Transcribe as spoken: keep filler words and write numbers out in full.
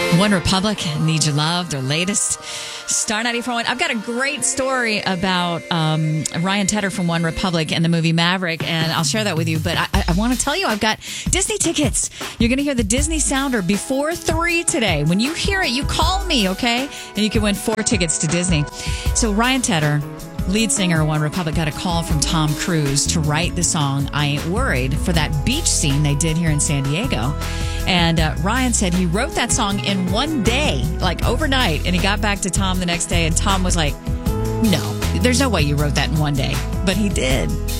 One Republic, Need Your Love, their latest. Star ninety-four point one. I've got a great story about um, Ryan Tedder from One Republic and the movie Maverick, and I'll share that with you. But I, I, I want to tell you, I've got Disney tickets. You're going to hear the Disney Sounder before three today. When you hear it, you call me, okay? And you can win four tickets to Disney. So Ryan Tedder, lead singer of One Republic, got a call from Tom Cruise to write the song I Ain't Worried for that beach scene they did here in San Diego. And uh, Ryan said he wrote that song in one day, like overnight, and he got back to Tom the next day, and Tom was like, no, there's no way you wrote that in one day. But he did.